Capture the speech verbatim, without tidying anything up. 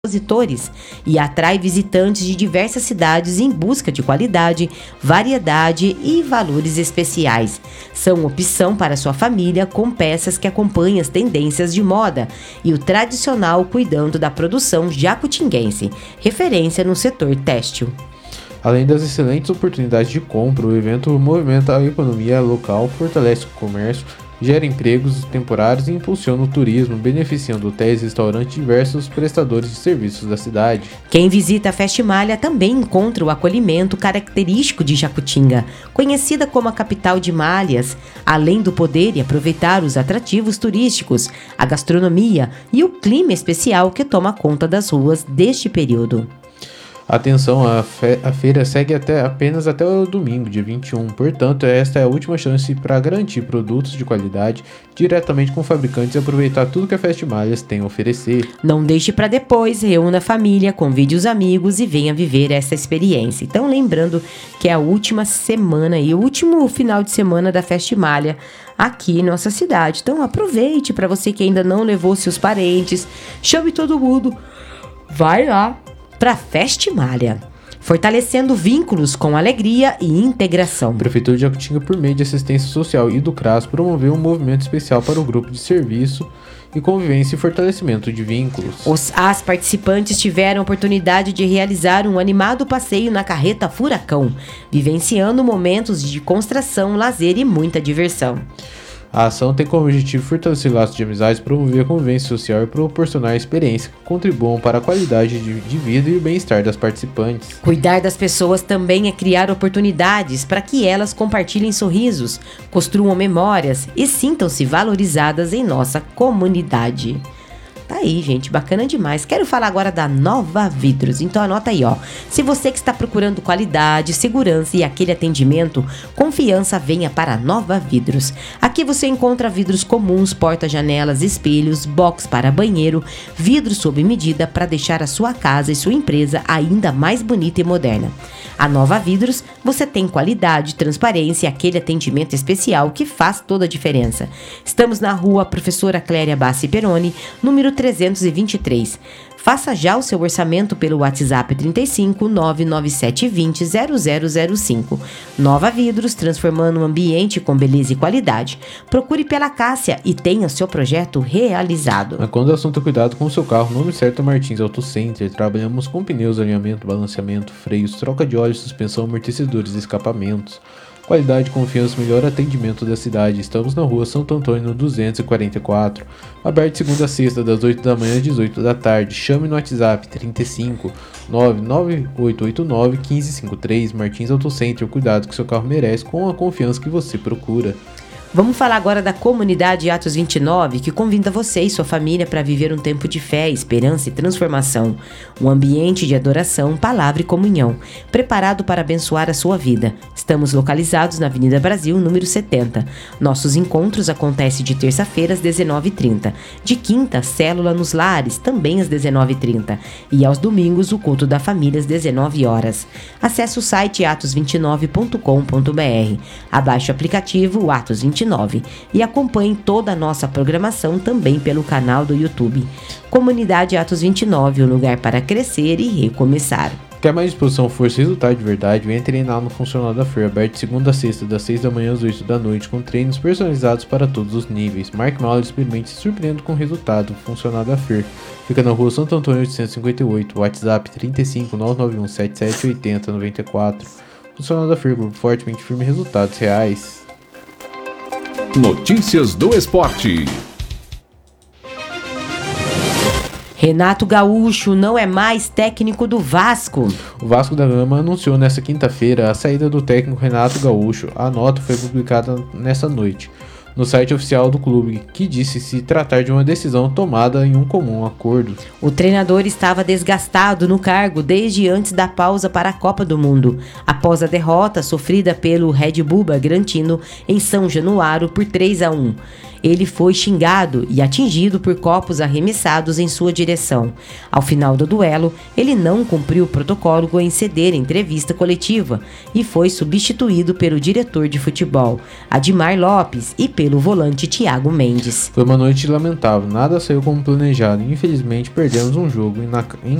expositores e atrai visitantes de diversas cidades em busca de qualidade, variedade e valores especiais. São opção para sua família com peças que acompanham as tendências de moda e o tradicional cuidando da produção jacutinguense, referência no setor têxtil. Além das excelentes oportunidades de compra, o evento movimenta a economia local, fortalece o comércio, gera empregos temporários e impulsiona o turismo, beneficiando hotéis, restaurantes e diversos prestadores de serviços da cidade. Quem visita a Festimalha também encontra o acolhimento característico de Jacutinga, conhecida como a capital de malhas, além do poder e aproveitar os atrativos turísticos, a gastronomia e o clima especial que toma conta das ruas deste período. Atenção, a, fe- a feira segue até, apenas até o domingo, dia vinte e um. Portanto, esta é a última chance para garantir produtos de qualidade diretamente com fabricantes e aproveitar tudo que a Festimalhas tem a oferecer. Não deixe para depois, reúna a família, convide os amigos e venha viver essa experiência. Então, lembrando que é a última semana e o último final de semana da Festimalha aqui em nossa cidade. Então, aproveite para você que ainda não levou seus parentes, chame todo mundo, vai lá para Festimalha, fortalecendo vínculos com alegria e integração. A Prefeitura de Jacutinga, por meio de assistência social e do CRAS, promoveu um movimento especial para o grupo de serviço e convivência e fortalecimento de vínculos. Os, as participantes tiveram a oportunidade de realizar um animado passeio na carreta Furacão, vivenciando momentos de descontração, lazer e muita diversão. A ação tem como objetivo fortalecer laços de amizade, promover a convivência social e proporcionar experiências que contribuam para a qualidade de, de vida e o bem-estar das participantes. Cuidar das pessoas também é criar oportunidades para que elas compartilhem sorrisos, construam memórias e sintam-se valorizadas em nossa comunidade. Tá aí, gente, bacana demais. Quero falar agora da Nova Vidros, então anota aí, ó. Se você que está procurando qualidade, segurança e aquele atendimento, confiança, venha para a Nova Vidros. Aqui você encontra vidros comuns, porta-janelas, espelhos, box para banheiro, vidros sob medida para deixar a sua casa e sua empresa ainda mais bonita e moderna. A Nova Vidros, você tem qualidade, transparência e aquele atendimento especial que faz toda a diferença. Estamos na rua Professora Cléria Bassi Peroni, número trezentos e vinte e três. Faça já o seu orçamento pelo WhatsApp trinta e cinco, nove nove sete dois zero, zero zero zero cinco. Nova Vidros, transformando o ambiente com beleza e qualidade. Procure pela Cássia e tenha seu projeto realizado. Mas quando o assunto é cuidado com o seu carro, o nome certo é Martins Auto Center. Trabalhamos com pneus, alinhamento, balanceamento, freios, troca de óleo, suspensão, amortecedores, escapamentos. Qualidade, confiança, melhor atendimento da cidade. Estamos na rua Santo Antônio duzentos e quarenta e quatro. Aberto de segunda a sexta, das oito da manhã às dezoito da tarde. Chame no WhatsApp trinta e cinco, nove nove oito oito nove, um cinco cinco três. Martins Auto Center. Cuidado que seu carro merece com a confiança que você procura. Vamos falar agora da comunidade Atos vinte e nove, que convida você e sua família para viver um tempo de fé, esperança e transformação. Um ambiente de adoração, palavra e comunhão, preparado para abençoar a sua vida. Estamos localizados na Avenida Brasil, número setenta. Nossos encontros acontecem de terça-feira às dezenove e trinta. De quinta, célula nos lares, também às dezenove e trinta. E aos domingos, o culto da família às dezenove horas. Acesse o site atos vinte e nove ponto com ponto b r. Abaixe o aplicativo Atos vinte e nove e acompanhe toda a nossa programação também pelo canal do YouTube. Comunidade Atos vinte e nove, um lugar para crescer e recomeçar. Quer mais disposição, força e resultado de verdade? Venha treinar no Funcional da Fer, aberto de segunda a sexta, das seis da manhã às oito da noite, com treinos personalizados para todos os níveis. Marque uma aula, experimente e se surpreenda com o resultado. Funcional da Fer. Fica na rua Santo Antônio oitocentos e cinquenta e oito, WhatsApp trinta e cinco, nove nove um, sete sete oito zero, nove quatro. Funcional da Fer, grupo fortemente firme, resultados reais. Notícias do esporte. Renato Gaúcho não é mais técnico do Vasco. O Vasco da Gama anunciou nesta quinta-feira a saída do técnico Renato Gaúcho. A nota foi publicada nesta noite no site oficial do clube, que disse se tratar de uma decisão tomada em um comum acordo. O treinador estava desgastado no cargo desde antes da pausa para a Copa do Mundo, após a derrota sofrida pelo Red Bull Bragantino em São Januário por três a um. Ele foi xingado e atingido por copos arremessados em sua direção. Ao final do duelo, ele não cumpriu o protocolo em ceder entrevista coletiva e foi substituído pelo diretor de futebol, Admar Lopes, e pelo volante Thiago Mendes. Foi uma noite lamentável, nada saiu como planejado e infelizmente perdemos um jogo em